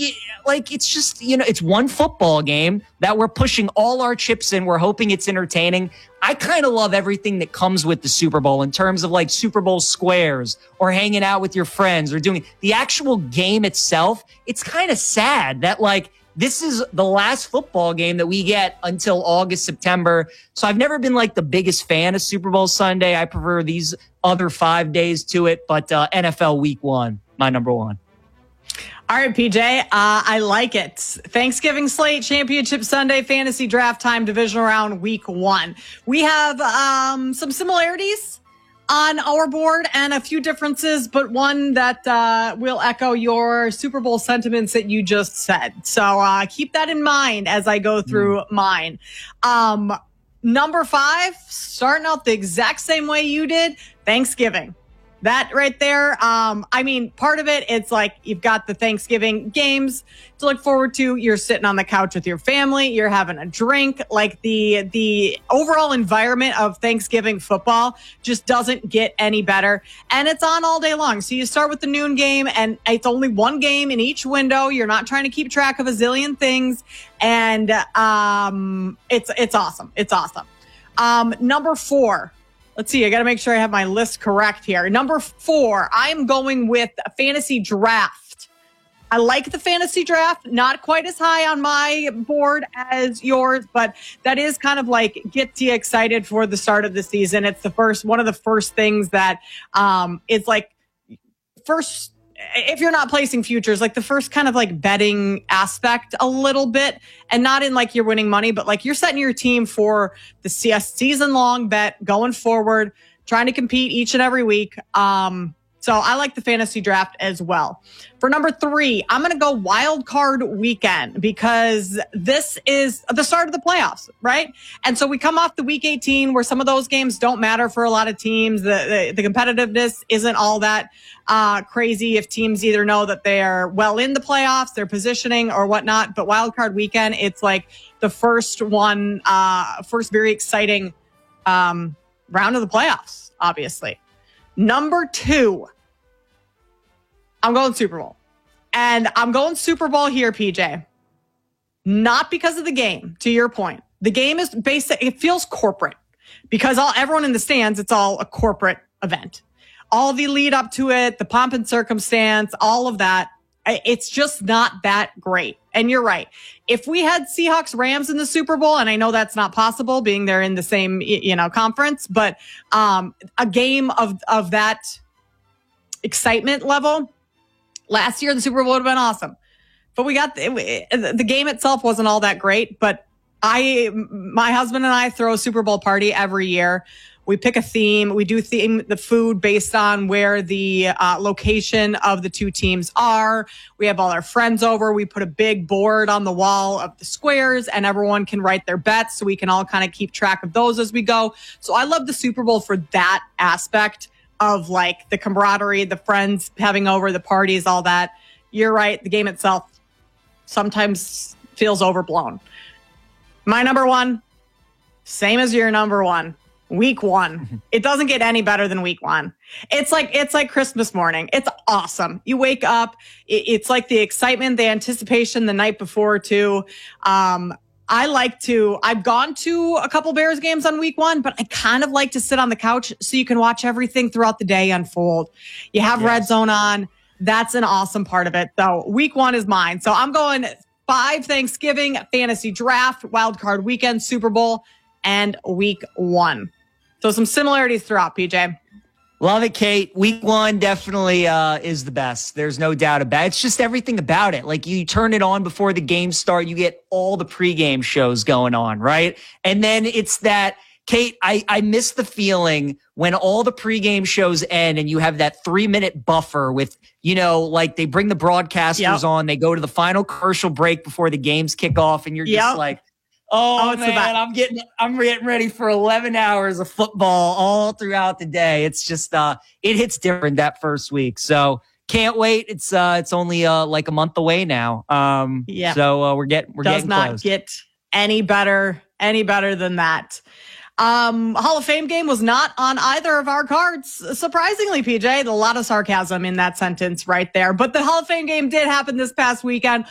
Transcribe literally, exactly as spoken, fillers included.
like it's just, you know, it's one football game that we're pushing all our chips in. We're hoping it's entertaining. I kind of love everything that comes with the Super Bowl in terms of like Super Bowl squares or hanging out with your friends or doing the actual game itself. It's kind of sad that like this is the last football game that we get until August, September. So I've never been like the biggest fan of Super Bowl Sunday. I prefer these other five days to it. But uh, N F L Week One, my number one. All right, P J, uh, I like it. Thanksgiving slate, Championship Sunday, fantasy draft time, divisional round, week one. We have um, some similarities on our board and a few differences, but one that uh, will echo your Super Bowl sentiments that you just said. So uh, keep that in mind as I go through mm. mine. Um, number five, starting out the exact same way you did, Thanksgiving. That right there, um, I mean, part of it, it's like you've got the Thanksgiving games to look forward to. You're sitting on the couch with your family. You're having a drink. Like the the overall environment of Thanksgiving football just doesn't get any better. And it's on all day long. So you start with the noon game, and it's only one game in each window. You're not trying to keep track of a zillion things. And um, it's it's awesome. It's awesome. Um, number four. Let's see. I got to make sure I have my list correct here. Number four, I'm going with a fantasy draft. I like the fantasy draft, not quite as high on my board as yours, but that is kind of like gets you excited for the start of the season. It's the first, one of the first things that um, it's like first, if you're not placing futures, like the first kind of like betting aspect a little bit, and not in like you're winning money, but like you're setting your team for the season long bet going forward, trying to compete each and every week. Um, so I like the fantasy draft as well. For number three, I'm going to go wild card weekend because this is the start of the playoffs, right? And so we come off the week eighteen where some of those games don't matter for a lot of teams. The, the, the competitiveness isn't all that uh, crazy if teams either know that they are well in the playoffs, their positioning or whatnot. But wild card weekend, it's like the first one, uh, first very exciting um, round of the playoffs, obviously. Number two, I'm going Super Bowl. And I'm going Super Bowl here, P J. Not because of the game, to your point. The game is basic. It feels corporate because all everyone in the stands, it's all a corporate event. All the lead up to it, the pomp and circumstance, all of that. It's just not that great. And you're right. If we had Seahawks Rams in the Super Bowl, and I know that's not possible being they're in the same, you know, conference, but um, a game of, of that excitement level last year, the Super Bowl would have been awesome. But we got the, the game itself wasn't all that great, but I, my husband and I throw a Super Bowl party every year. We pick a theme. We do theme the food based on where the uh, location of the two teams are. We have all our friends over. We put a big board on the wall of the squares and everyone can write their bets so we can all kind of keep track of those as we go. So I love the Super Bowl for that aspect of like the camaraderie, the friends having over, the parties, all that. You're right. The game itself sometimes feels overblown. My number one, same as your number one. Week one. It doesn't get any better than week one. It's like, it's like Christmas morning. It's awesome. You wake up. It's like the excitement, the anticipation the night before too. Um, I like to, I've gone to a couple Bears games on week one, but I kind of like to sit on the couch so you can watch everything throughout the day unfold. You have yes. Red Zone on. That's an awesome part of it. So week one is mine. So I'm going five Thanksgiving, fantasy draft, wild card weekend, Super Bowl, and week one. So some similarities throughout, P J. Love it, Kate. Week one definitely uh, is the best. There's no doubt about it. It's just everything about it. Like you turn it on before the games start, you get all the pregame shows going on, right? And then it's that, Kate, I, I miss the feeling when all the pregame shows end and you have that three minute buffer with, you know, like they bring the broadcasters yep. on, they go to the final commercial break before the games kick off and you're yep. just like, Oh, oh man, I'm getting, I'm getting ready for eleven hours of football all throughout the day. It's just, uh, it hits different that first week. So can't wait. It's, uh, it's only, uh, like a month away now. Um, yeah. So, uh, we're getting, we're Does getting not close. get any better, any better than that. Um, Hall of Fame game was not on either of our cards. Surprisingly, P J, a lot of sarcasm in that sentence right there. But the Hall of Fame game did happen this past weekend.